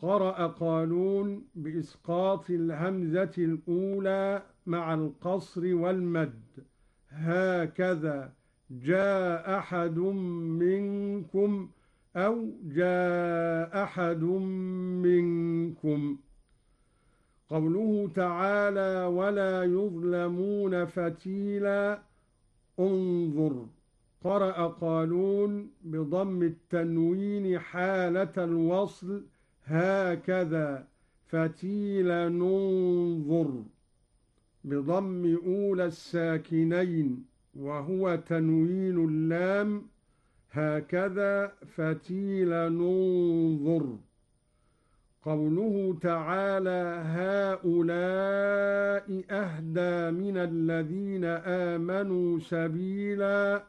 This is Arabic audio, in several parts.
قرأ قالون بإسقاط الهمزة الأولى مع القصر والمد. هكذا جاء أحد منكم أو جاء أحد منكم. قوله تعالى ولا يظلمون فتيلا انظر. قرأ قالون بضم التنوين حالة الوصل هكذا فتيلا ننظر، بضم أولى الساكنين وهو تنوين اللام هكذا فتيلا ننظر. قوله تعالى هؤلاء أهدى من الذين آمنوا سبيلا.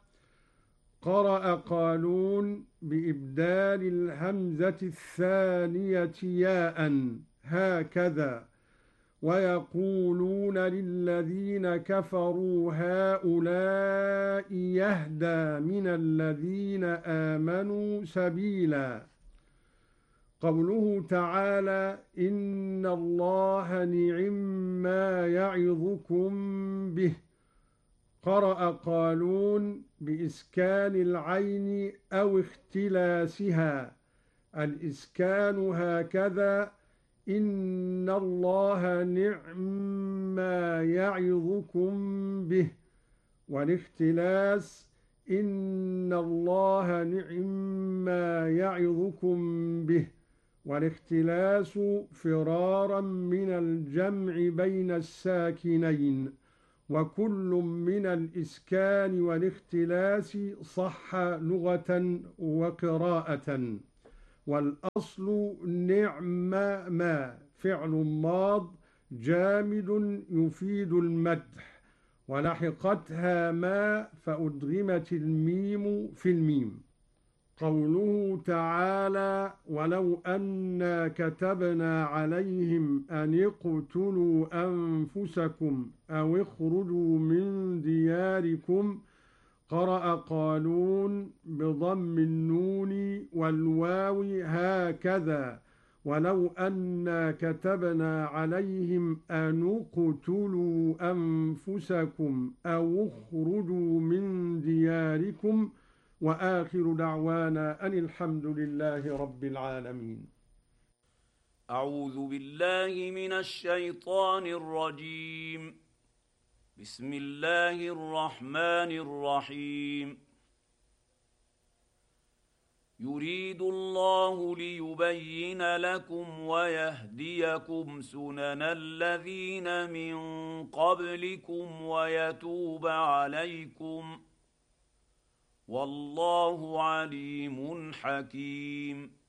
قرأ قالون بإبدال الهمزة الثانية ياء هكذا ويقولون للذين كفروا هؤلاء يهدى من الذين آمنوا سبيلا. قوله تعالى إن الله نعم ما يعظكم به. قرأ قالون بإسكان العين أو اختلاسها، الإسكان هكذا إن الله نعم ما يعظكم به، والاختلاس إن الله نعم ما يعظكم به، والاختلاس فرارا من الجمع بين الساكنين، وكل من الإسكان والاختلاس صح لغة وقراءة. والأصل نعم ما فعل ماض جامد يفيد المدح، ولحقتها ما فأدغمت الميم في الميم. قوله تعالى ولو أنا كتبنا عليهم أن اقتلوا أنفسكم أو اخرجوا من دياركم. قرأ قالون بضم النون والواو هكذا ولو أنا كتبنا عليهم أن اقتلوا أنفسكم أو اخرجوا من دياركم. وآخر دعوانا أن الحمد لله رب العالمين. أعوذ بالله من الشيطان الرجيم. بسم الله الرحمن الرحيم. يريد الله ليبين لكم ويهديكم سنن الذين من قبلكم ويتوب عليكم والله عليم حكيم.